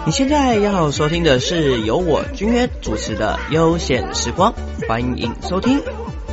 你现在要收听的是由我君约主持的悠闲时光，欢迎收听。